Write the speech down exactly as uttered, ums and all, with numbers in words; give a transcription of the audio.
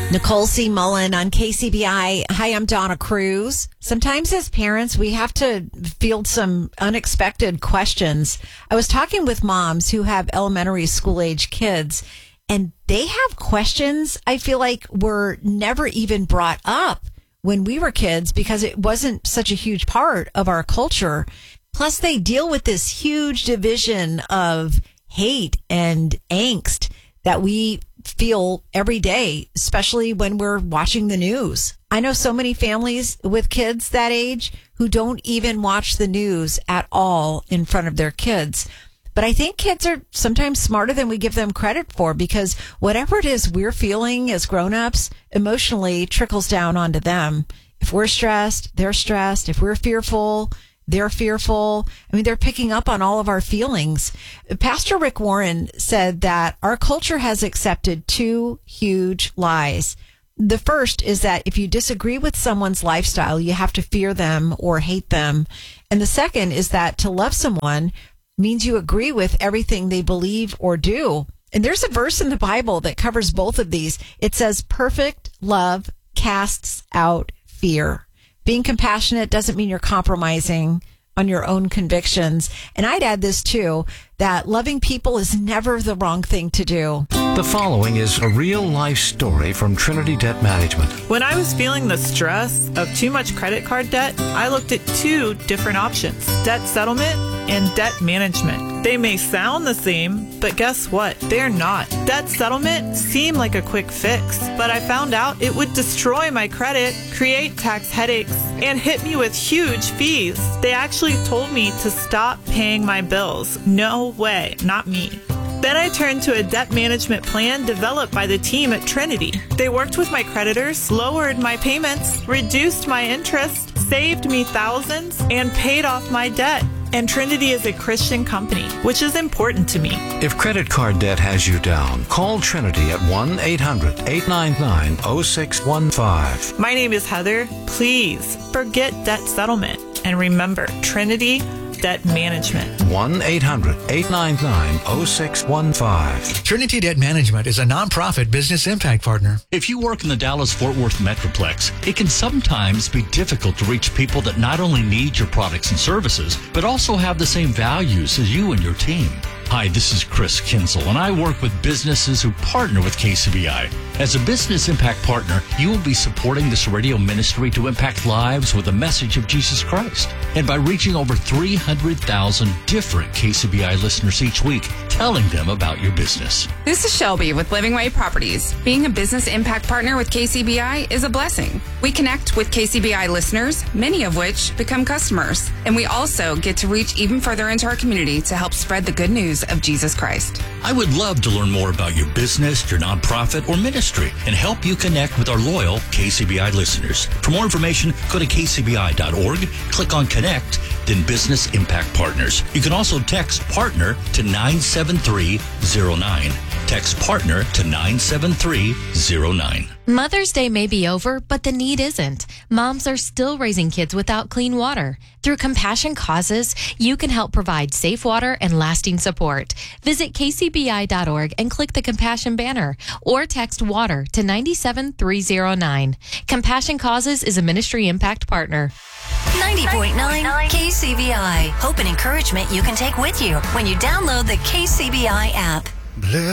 Nicole C. Mullen on K C B I. Hi, I'm Donna Cruz. Sometimes as parents, we have to field some unexpected questions. I was talking with moms who have elementary school age kids, and they have questions I feel like were never even brought up when we were kids because it wasn't such a huge part of our culture. Plus, they deal with this huge division of hate and angst that we feel every day, especially when we're watching the news. I know so many families with kids that age who don't even watch the news at all in front of their kids. But I think kids are sometimes smarter than we give them credit for, because whatever it is we're feeling as grown-ups emotionally trickles down onto them. If we're stressed, they're stressed. If we're fearful, they're fearful. I mean, they're picking up on all of our feelings. Pastor Rick Warren said that our culture has accepted two huge lies. The first is that if you disagree with someone's lifestyle, you have to fear them or hate them. And the second is that to love someone means you agree with everything they believe or do. And there's a verse in the Bible that covers both of these. It says, perfect love casts out fear. Being compassionate doesn't mean you're compromising on your own convictions. And I'd add this too, that loving people is never the wrong thing to do. The following is a real-life story from Trinity Debt Management. When I was feeling the stress of too much credit card debt, I looked at two different options, debt settlement and debt management. They may sound the same, but guess what? They're not. Debt settlement seemed like a quick fix, but I found out it would destroy my credit, create tax headaches, and hit me with huge fees. They actually told me to stop paying my bills. No way, not me. Then I turned to a debt management plan developed by the team at Trinity. They worked with my creditors, lowered my payments, reduced my interest, saved me thousands, and paid off my debt. And Trinity is a Christian company, which is important to me. If credit card debt has you down, call Trinity at one eight hundred eight nine nine oh six one five. My name is Heather. Please forget debt settlement and remember Trinity Debt Management. one eight hundred eight nine nine oh six one five. Trinity Debt Management is a nonprofit business impact partner. If you work in the Dallas-Fort Worth Metroplex, it can sometimes be difficult to reach people that not only need your products and services, but also have the same values as you and your team. Hi, this is Chris Kinsel, and I work with businesses who partner with K C B I. As a business impact partner, you will be supporting this radio ministry to impact lives with the message of Jesus Christ. And by reaching over three hundred thousand different K C B I listeners each week, telling them about your business. This is Shelby with Living Way Properties. Being a business impact partner with K C B I is a blessing. We connect with K C B I listeners, many of which become customers. And we also get to reach even further into our community to help spread the good news of Jesus Christ. I would love to learn more about your business, your nonprofit, or ministry and help you connect with our loyal K C B I listeners. For more information, go to k c b i dot org, click on Connect, then Business Impact Partners. You can also text PARTNER to nine seven three zero nine. Text PARTNER to nine seven three zero nine. Mother's Day may be over, but the need isn't. Moms are still raising kids without clean water. Through Compassion Causes, you can help provide safe water and lasting support. Visit k c b i dot org and click the Compassion banner or text WATER to nine seven three zero nine. Compassion Causes is a ministry impact partner. ninety point nine K C B I. Hope and encouragement you can take with you when you download the K C B I app.